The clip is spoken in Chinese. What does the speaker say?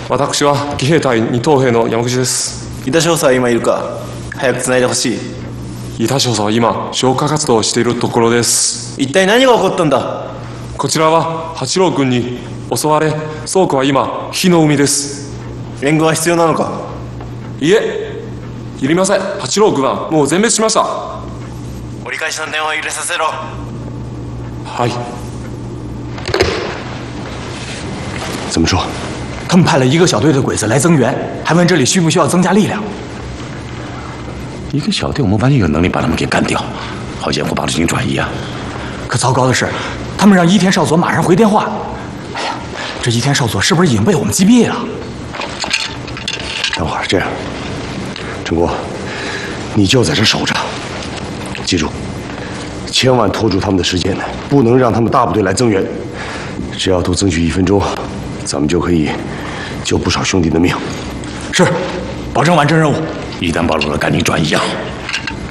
私は義兵隊二等兵の山口です。 伊田少佐は今いるか。早く繋いでほしい。 伊田少佐は今消火活動をしているところです。 一体何が起こったんだ。 こちらは八郎君に襲われ、倉庫は今火の海です。 援軍は必要なのか。 いえ、いりません。八郎君はもう全滅しました。 折り返しの電話を入れさせろ。 はい。 怎么说？ 他们派了1个小队的鬼子来增援，还问这里需不需要增加力量。 一个小队，我们完全有能力把他们给干掉，好掩护八路军转移啊！ 可糟糕的是，他们让伊田少佐马上回电话。哎呀，这伊田少佐是不是已经被我们击毙了？ 等会儿这样，陈国，你就在这守着，记住，千万拖住他们的时间，不能让他们大部队来增援。只要多争取1分钟，咱们就可以救不少兄弟的命。 是，保证完成任务。 一旦暴露了，赶紧转移啊！